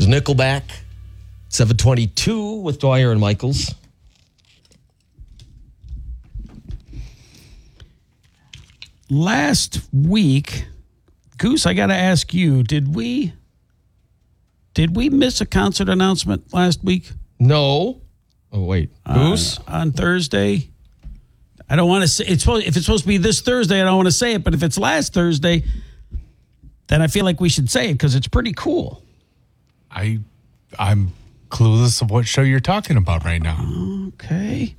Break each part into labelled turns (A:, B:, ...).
A: Nickelback. 722 with Dwyer and Michaels.
B: Last week, Goose, I got to ask you, did we miss a concert announcement last week?
A: No. Oh, wait. Goose?
B: On Thursday? I don't want to say, if it's supposed to be this Thursday, I don't want to say it, but if it's last Thursday, then I feel like we should say it because it's pretty cool.
C: I'm clueless of what show you're talking about right now.
B: Okay.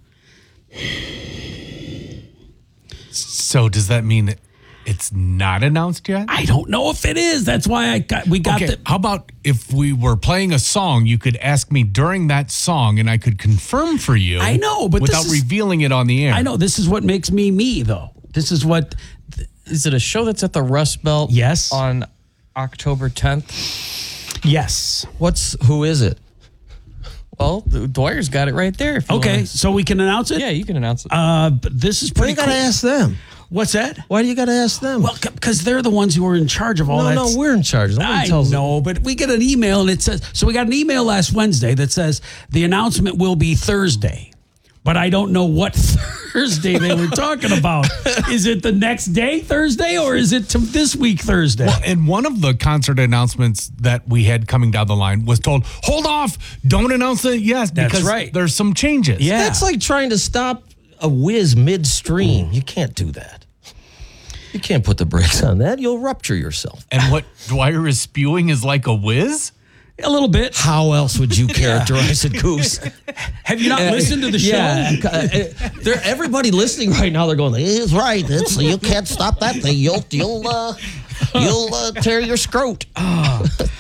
C: So does that mean it's not announced yet?
B: I don't know if it is. That's why we got
C: Okay, how about if we were playing a song, you could ask me during that song and I could confirm for you.
B: I know, but
C: without revealing it on the air.
B: I know. This is what makes me, though. This is what...
D: Is it a show that's at the Rust Belt?
B: Yes.
D: On October 10th?
B: Yes.
A: Who is it?
D: Well, Dwyer's got it right there.
B: Okay, so we can announce it?
D: Yeah, you can announce it.
B: But this is
A: Why
B: pretty
A: you got to
B: cool.
A: ask them?
B: What's that?
A: Why do you got to ask them?
B: Well, because they're the ones who are in charge of all that.
A: No, we're in charge.
B: I know, but we get an email and it says, so we got an email last Wednesday that says the announcement will be Thursday, but I don't know what Thursday they were talking about. Is it the next day Thursday or is it this week Thursday?
C: Well, and one of the concert announcements that we had coming down the line was told, hold off, don't announce it yet.
B: That's
C: because
B: right.
C: There's some changes.
B: Yeah.
A: That's like trying to stop a whiz midstream. You can't do that. You can't put the brakes on that. You'll rupture yourself.
C: And what Dwyer is spewing is like a whiz?
B: A little bit.
A: How else would you characterize it, Goose?
B: Have you not listened to the show?
A: Yeah, everybody listening right now, they're going, he's right. You can't stop that thing. You'll tear your scrot.